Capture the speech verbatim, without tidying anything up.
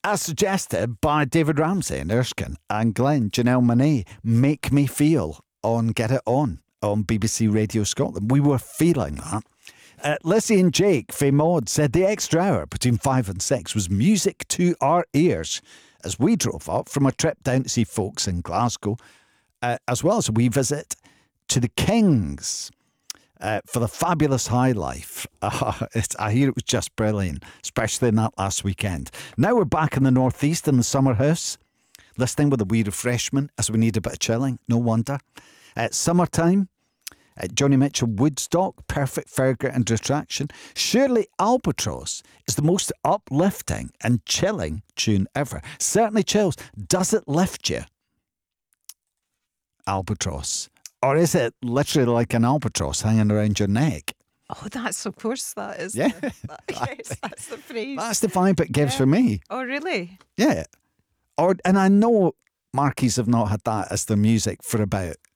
As suggested by David Ramsey and Erskine and Glenn, Janelle Monáe, Make Me Feel on Get It On on B B C Radio Scotland. We were feeling that. Uh, Lizzie and Jake, Faye Maud, said the extra hour between five and six was music to our ears as we drove up from a trip down to see folks in Glasgow, uh, as well as a wee visit to the Kings. Uh, for the fabulous high life. Uh, it, I hear it was just brilliant, especially in that last weekend. Now we're back in the northeast in the summer house, listening with a wee refreshment as we need a bit of chilling, no wonder. Uh, summertime, uh, Johnny Mitchell, Woodstock, Perfect Fergie and Distraction. Surely Albatross is the most uplifting and chilling tune ever. Certainly chills. Does it lift you? Albatross. Or is it literally like an albatross hanging around your neck? Oh, that's, of course, that is. Yeah. The, that, yes, that's the phrase. That's the vibe it gives Yeah. for me. Oh, really? Yeah. Or And I know Marquis have not had that as their music for about